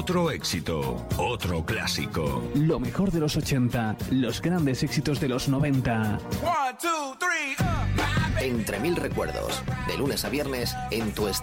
Otro éxito, otro clásico. Lo mejor de los 80, los grandes éxitos de los 90. 1, 2, 3, Entre mil recuerdos, de lunes a viernes en Tu Estado